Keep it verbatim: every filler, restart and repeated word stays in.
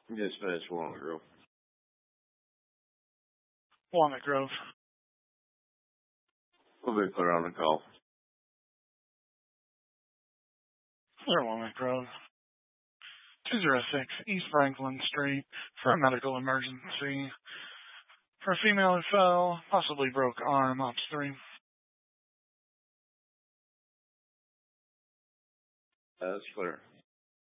Just finished Walnut Grove. Walnut Grove. We'll be clear on the call. Clear Walnut Grove. two oh six East Franklin Street for a medical emergency. For a female who fell, possibly broke arm, ops three. That's clear.